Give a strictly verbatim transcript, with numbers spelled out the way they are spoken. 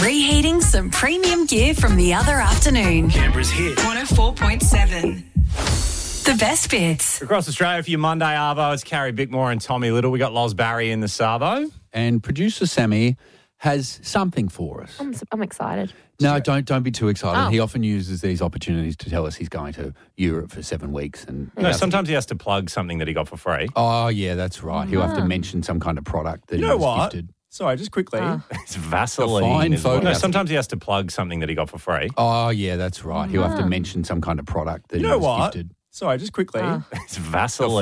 Reheating some premium gear from the other afternoon. Canberra's hit. one oh four point seven. The best bits. Across Australia for your Monday Arvo, it's Carrie Bickmore and Tommy Little. We got Loz Barry in the Savo. And producer Sammy has something for us. I'm, I'm excited. No, don't don't be too excited. Oh. He often uses these opportunities to tell us he's going to Europe for seven weeks. And No, sometimes he has to plug something that he got for free. Oh, yeah, that's right. He'll have to mention some kind of product that You he know was what? gifted. Sorry, just quickly. Oh. It's Vaseline. fine is what- photo. No, sometimes he has to plug something that he got for free. Oh, yeah, that's right. He'll have to mention some kind of product that You he know was what? gifted. Sorry, just quickly. Oh. It's Vaseline.